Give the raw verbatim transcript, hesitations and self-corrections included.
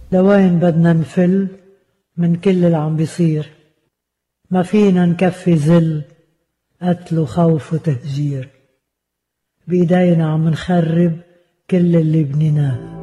لوين بدنا نفل من كل اللي عم بيصير؟ ما فينا نكفي ذل قتل وخوف وتهجير، بإيدينا عم نخرب كل اللي بنيناه.